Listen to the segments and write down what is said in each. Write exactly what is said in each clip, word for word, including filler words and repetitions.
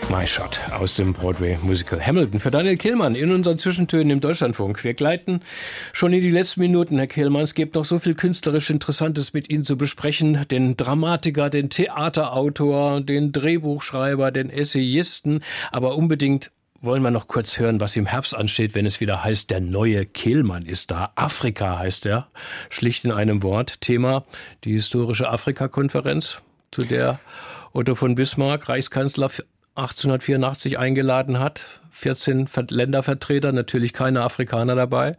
My Shot aus dem Broadway-Musical Hamilton für Daniel Kehlmann in unseren Zwischentönen im Deutschlandfunk. Wir gleiten schon in die letzten Minuten, Herr Kehlmann. Es gibt noch so viel künstlerisch Interessantes mit Ihnen zu besprechen. Den Dramatiker, den Theaterautor, den Drehbuchschreiber, den Essayisten. Aber unbedingt wollen wir noch kurz hören, was im Herbst ansteht, wenn es wieder heißt, der neue Kehlmann ist da. Afrika heißt er, schlicht in einem Wort. Thema, die historische Afrika-Konferenz, zu der Otto von Bismarck, Reichskanzler, achtzehnhundertvierundachtzig eingeladen hat. vierzehn Ländervertreter, natürlich keine Afrikaner dabei.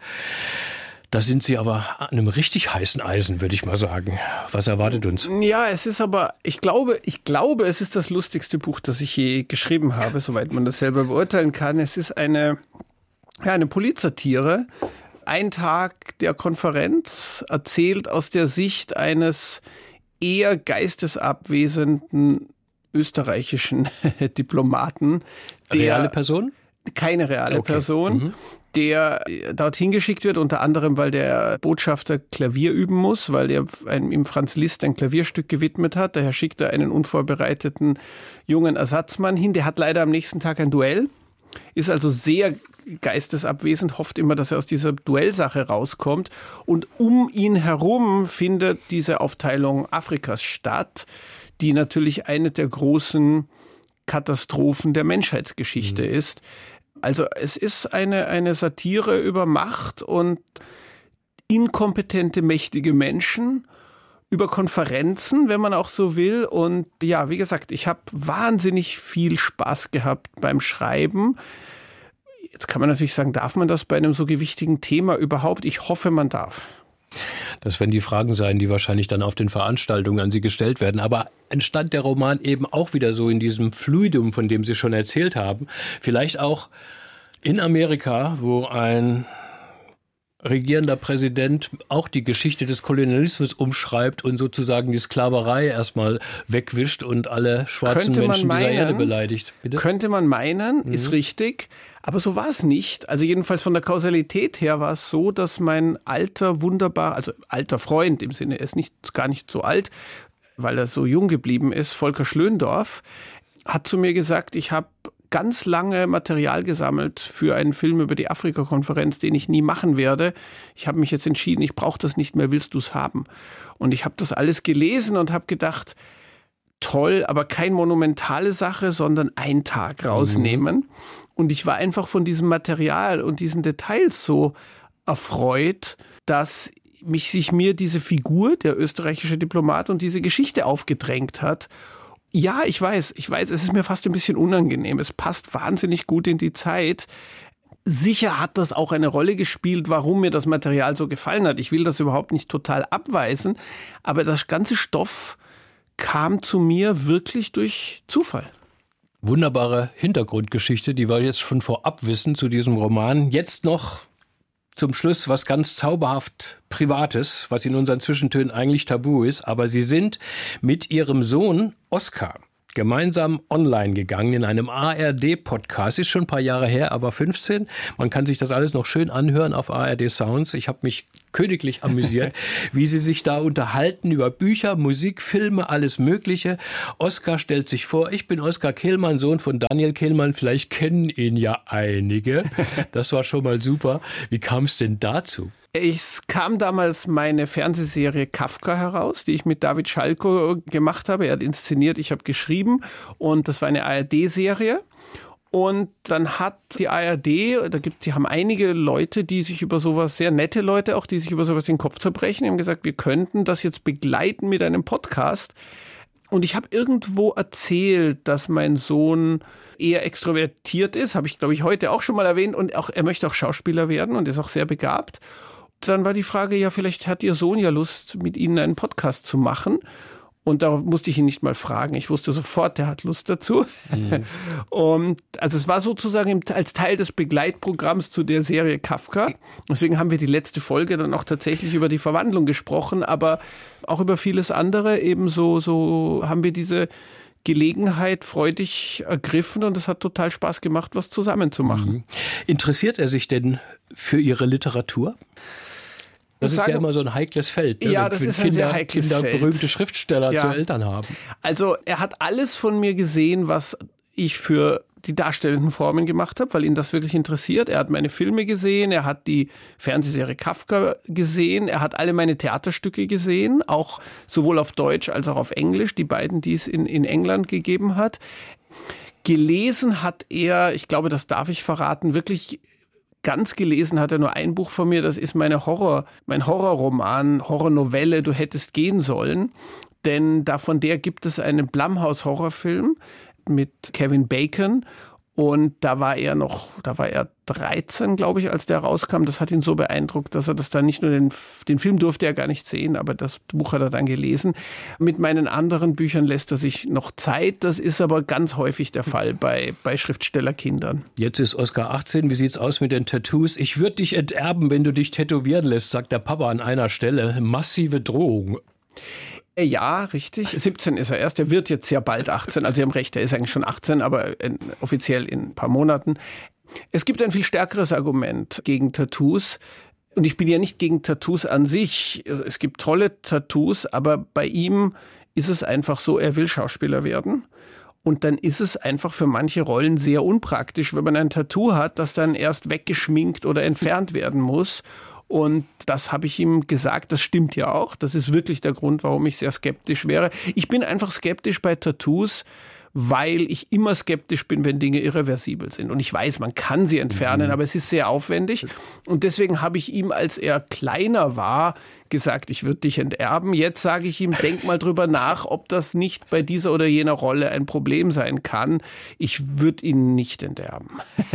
Da sind Sie aber an einem richtig heißen Eisen, würde ich mal sagen. Was erwartet uns? Ja, es ist aber, ich glaube, ich glaube, es ist das lustigste Buch, das ich je geschrieben habe, soweit man das selber beurteilen kann. Es ist eine, ja, eine Politsatire. Ein Tag der Konferenz, erzählt aus der Sicht eines eher geistesabwesenden österreichischen Diplomaten. Der, reale Person? Keine reale okay. Person, mhm. der dorthin geschickt wird, unter anderem, weil der Botschafter Klavier üben muss, weil er ihm Franz Liszt ein Klavierstück gewidmet hat. Daher schickt er einen unvorbereiteten jungen Ersatzmann hin. Der hat leider am nächsten Tag ein Duell, ist also sehr geistesabwesend, hofft immer, dass er aus dieser Duellsache rauskommt. Und um ihn herum findet diese Aufteilung Afrikas statt, die natürlich eine der großen Katastrophen der Menschheitsgeschichte mhm. ist. Also es ist eine, eine Satire über Macht und inkompetente, mächtige Menschen, über Konferenzen, wenn man auch so will. Und ja, wie gesagt, ich habe wahnsinnig viel Spaß gehabt beim Schreiben. Jetzt kann man natürlich sagen, darf man das bei einem so gewichtigen Thema überhaupt? Ich hoffe, man darf. Das werden die Fragen sein, die wahrscheinlich dann auf den Veranstaltungen an Sie gestellt werden. Aber entstand der Roman eben auch wieder so in diesem Fluidum, von dem Sie schon erzählt haben? Vielleicht auch in Amerika, wo ein regierender Präsident auch die Geschichte des Kolonialismus umschreibt und sozusagen die Sklaverei erstmal wegwischt und alle schwarzen Menschen meinen, dieser Erde beleidigt. Bitte? Könnte man meinen, mhm. ist richtig. Aber so war es nicht. Also jedenfalls von der Kausalität her war es so, dass mein alter, wunderbar, also alter Freund im Sinne, er ist nicht, gar nicht so alt, weil er so jung geblieben ist, Volker Schlöndorff, hat zu mir gesagt, ich habe ganz lange Material gesammelt für einen Film über die Afrika-Konferenz, den ich nie machen werde. Ich habe mich jetzt entschieden, ich brauche das nicht mehr, willst du es haben? Und ich habe das alles gelesen und habe gedacht, toll, aber keine monumentale Sache, sondern einen Tag rausnehmen. Mhm. Und ich war einfach von diesem Material und diesen Details so erfreut, dass mich sich mir diese Figur, der österreichische Diplomat, und diese Geschichte aufgedrängt hat. Ja, ich weiß, ich weiß, es ist mir fast ein bisschen unangenehm. Es passt wahnsinnig gut in die Zeit. Sicher hat das auch eine Rolle gespielt, warum mir das Material so gefallen hat. Ich will das überhaupt nicht total abweisen, aber das ganze Stoff kam zu mir wirklich durch Zufall. Wunderbare Hintergrundgeschichte, die wir jetzt schon vorab wissen zu diesem Roman. Jetzt noch zum Schluss was ganz zauberhaft Privates, was in unseren Zwischentönen eigentlich tabu ist. Aber Sie sind mit Ihrem Sohn Oskar gemeinsam online gegangen in einem A R D-Podcast. Ist schon ein paar Jahre her, aber fünfzehn. Man kann sich das alles noch schön anhören auf A R D Sounds. Ich habe mich königlich amüsiert, wie Sie sich da unterhalten über Bücher, Musik, Filme, alles Mögliche. Oskar stellt sich vor, ich bin Oskar Kehlmann, Sohn von Daniel Kehlmann. Vielleicht kennen ihn ja einige. Das war schon mal super. Wie kam es denn dazu? Es kam damals meine Fernsehserie Kafka heraus, die ich mit David Schalko gemacht habe. Er hat inszeniert, ich habe geschrieben, und das war eine A R D-Serie. Und dann hat die A R D, da gibt, sie haben einige Leute, die sich über sowas, sehr nette Leute auch, die sich über sowas den Kopf zerbrechen, die haben gesagt, wir könnten das jetzt begleiten mit einem Podcast. Und ich habe irgendwo erzählt, dass mein Sohn eher extrovertiert ist, habe ich, glaube ich, heute auch schon mal erwähnt, und auch er möchte auch Schauspieler werden und ist auch sehr begabt. Dann war die Frage, ja, vielleicht hat Ihr Sohn ja Lust, mit Ihnen einen Podcast zu machen. Und da musste ich ihn nicht mal fragen. Ich wusste sofort, der hat Lust dazu. Mhm. Und also es war sozusagen als Teil des Begleitprogramms zu der Serie Kafka. Deswegen haben wir die letzte Folge dann auch tatsächlich über die Verwandlung gesprochen, aber auch über vieles andere. Ebenso so haben wir diese Gelegenheit freudig ergriffen, und es hat total Spaß gemacht, was zusammen zu machen. Mhm. Interessiert er sich denn für Ihre Literatur? Das ist sagen, ja immer so ein heikles Feld, ne? Ja, wenn das ist Kinder, ein sehr heikles Kinder Feld. berühmte Schriftsteller ja. zu Eltern haben. Also er hat alles von mir gesehen, was ich für die darstellenden Formen gemacht habe, weil ihn das wirklich interessiert. Er hat meine Filme gesehen, er hat die Fernsehserie Kafka gesehen, er hat alle meine Theaterstücke gesehen, auch sowohl auf Deutsch als auch auf Englisch, die beiden, die es in, in England gegeben hat. Gelesen hat er, ich glaube, das darf ich verraten, wirklich ganz gelesen hat er nur ein Buch von mir, das ist meine Horror, mein Horrorroman, Horrornovelle, Du hättest gehen sollen. Denn da von der gibt es einen Blumhouse-Horrorfilm mit Kevin Bacon. Und da war er noch, da war er dreizehn, glaube ich, als der rauskam. Das hat ihn so beeindruckt, dass er das dann nicht nur, den, den Film durfte er gar nicht sehen, aber das Buch hat er dann gelesen. Mit meinen anderen Büchern lässt er sich noch Zeit. Das ist aber ganz häufig der Fall bei, bei Schriftstellerkindern. Jetzt ist Oskar achtzehn. Wie sieht's aus mit den Tattoos? Ich würde dich enterben, wenn du dich tätowieren lässt, sagt der Papa an einer Stelle. Massive Drohung. Ja, richtig. siebzehn ist er erst. Er wird jetzt sehr bald achtzehn. Also Sie haben recht, er ist eigentlich schon achtzehn, aber in, offiziell in ein paar Monaten. Es gibt ein viel stärkeres Argument gegen Tattoos. Und ich bin ja nicht gegen Tattoos an sich. Es gibt tolle Tattoos, aber bei ihm ist es einfach so, er will Schauspieler werden. Und dann ist es einfach für manche Rollen sehr unpraktisch, wenn man ein Tattoo hat, das dann erst weggeschminkt oder entfernt werden muss. Und das habe ich ihm gesagt, das stimmt ja auch. Das ist wirklich der Grund, warum ich sehr skeptisch wäre. Ich bin einfach skeptisch bei Tattoos, weil ich immer skeptisch bin, wenn Dinge irreversibel sind. Und ich weiß, man kann sie entfernen, mhm. aber es ist sehr aufwendig. Und deswegen habe ich ihm, als er kleiner war, gesagt, ich würde dich enterben. Jetzt sage ich ihm, denk mal drüber nach, ob das nicht bei dieser oder jener Rolle ein Problem sein kann. Ich würde ihn nicht enterben.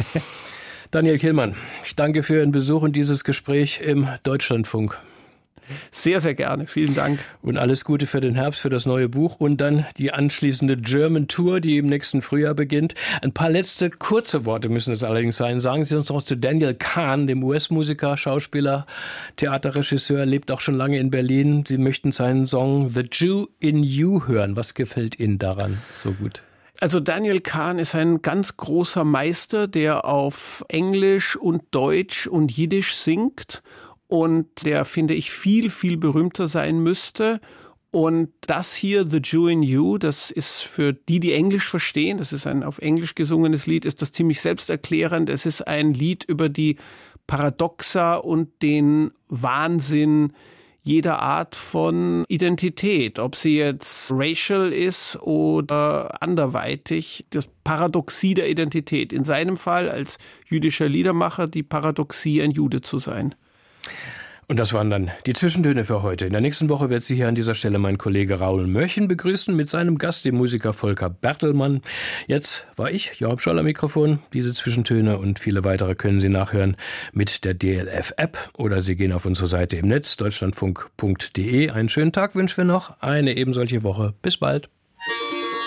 Daniel Kehlmann, ich danke für Ihren Besuch und dieses Gespräch im Deutschlandfunk. Sehr, sehr gerne. Vielen Dank. Und alles Gute für den Herbst, für das neue Buch und dann die anschließende German Tour, die im nächsten Frühjahr beginnt. Ein paar letzte kurze Worte müssen es allerdings sein. Sagen Sie uns noch zu Daniel Kahn, dem U S-Musiker, Schauspieler, Theaterregisseur, lebt auch schon lange in Berlin. Sie möchten seinen Song The Jew in You hören. Was gefällt Ihnen daran so gut? Also Daniel Kahn ist ein ganz großer Meister, der auf Englisch und Deutsch und Jiddisch singt und der, finde ich, viel, viel berühmter sein müsste. Und das hier, The Jew in You, das ist für die, die Englisch verstehen, das ist ein auf Englisch gesungenes Lied, ist das ziemlich selbsterklärend. Es ist ein Lied über die Paradoxa und den Wahnsinn jeder Art von Identität, ob sie jetzt racial ist oder anderweitig, das Paradoxie der Identität. In seinem Fall als jüdischer Liedermacher die Paradoxie, ein Jude zu sein. Und das waren dann die Zwischentöne für heute. In der nächsten Woche wird Sie hier an dieser Stelle mein Kollege Raoul Mörchen begrüßen mit seinem Gast, dem Musiker Volker Bertelmann. Jetzt war ich, Joachim Scholl am Mikrofon. Diese Zwischentöne und viele weitere können Sie nachhören mit der D L F-App oder Sie gehen auf unsere Seite im Netz deutschlandfunk punkt de. Einen schönen Tag wünschen wir noch, eine eben solche Woche. Bis bald.